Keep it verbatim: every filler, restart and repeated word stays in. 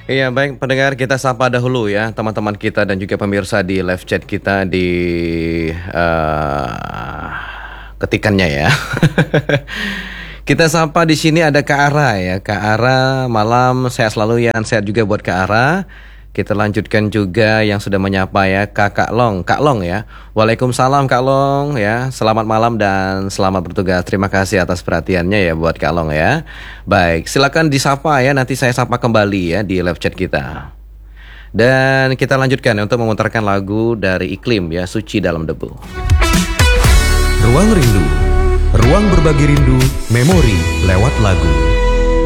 Iya, baik pendengar, kita sapa dahulu ya teman-teman kita dan juga pemirsa di live chat kita di eh, ketikannya ya. Kita sapa di sini ada Kak Ara ya. Kak Ara, malam sehat selalu ya, sehat juga buat Kak Ara. Kita lanjutkan juga yang sudah menyapa ya, Kakak Long, Kak Long ya. Waalaikumsalam Kak Long ya. Selamat malam dan selamat bertugas. Terima kasih atas perhatiannya ya buat Kak Long ya. Baik, silakan disapa ya. Nanti saya sapa kembali ya di live chat kita. Dan kita lanjutkan untuk memutarkan lagu dari Iklim ya, Suci Dalam Debu. Ruang Rindu, ruang berbagi rindu, memori lewat lagu.